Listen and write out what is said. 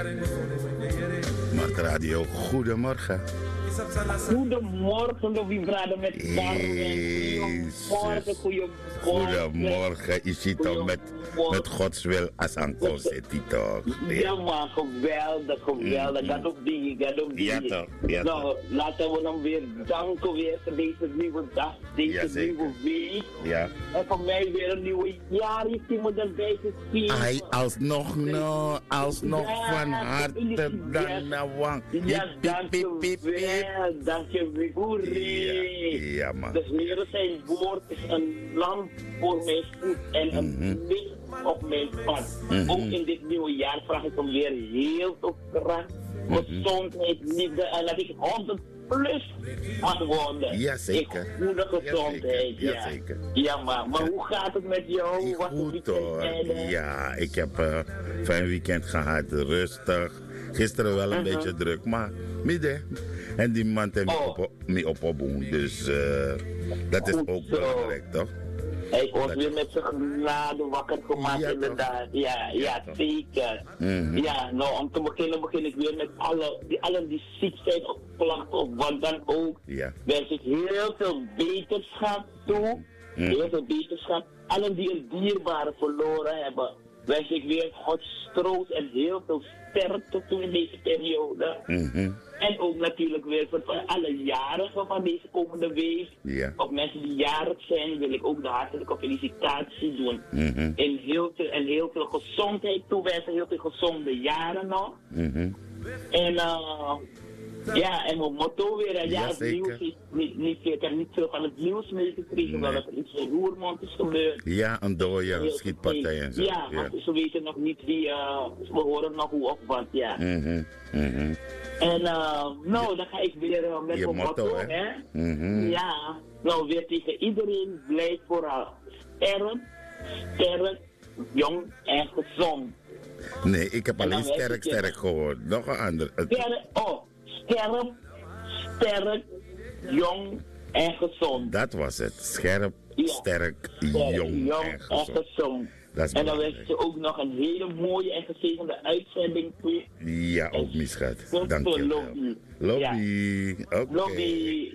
Mart Radio, goedemorgen. Goedemorgen, Vibrado met Goedemorgen, goedemorgen, Isito, met Gods wil als Anko zit hij toch. Ja man, geweldig. Dat ook die. Ja toch. Nou, laten we hem weer danken weer voor deze nieuwe dag, deze nieuwe week. Ja. En voor mij weer een nieuwe jaar, je moet er deze spieren. Hij alsnog van harte dank. Ja, dank je weer. Hoeree. Ja man. De Heer zijn woord is een lamp voor mijn voet en een licht op mijn pad. Ook in dit nieuwe jaar vraag ik hem weer heel veel kracht, gezondheid, liefde en dat ik 100 plus antwoorden. Jazeker. Goede gezondheid. Jazeker. Ja maar hoe gaat het met jou? Goed hoor. Ja, ik heb een fijn weekend gehad, rustig. Gisteren wel een beetje druk, maar midden. En die man heeft me opboen, dus dat is ook belangrijk, toch? Hij wordt weer met zijn genade wakker gemaakt, inderdaad. Ja, zeker. Ja, nou, om te beginnen begin ik weer met allen die ziek zijn of klachten of wat dan ook. Ja. Wens ik heel veel beterschap toe. Heel veel beterschap. Allen die een dierbare verloren hebben, wens ik weer Gods troost en heel veel sterkte toe in deze periode. En ook natuurlijk weer voor alle jarigen van deze komende week. Ja. Of mensen die jarig zijn, wil ik ook de hartelijke felicitatie doen. En heel veel gezondheid toewensen, heel veel gezonde jaren nog. En en mijn motto weer, het nieuws is ik heb niet veel van het nieuws meegekregen, maar dat er iets in Roermond is gebeurd. Ja, een dode schietpartij en zo. Ja, ze weten nog niet wie, we horen nog hoe of wat, ja. En nou, dan ga ik weer met mijn motto, hè. Ja, nou weer tegen iedereen, blijf vooral sterk, jong en gezond. Nee, ik heb alleen sterk gehoord. Nog een ander. Sterk, jong en gezond. Dat was het. Scherp, sterk, jong en gezond. En dan wens ik je ook nog een hele mooie en gezegende uitzending toe. Ja, ook mijn schat. Dank je wel. Lobby. Oké.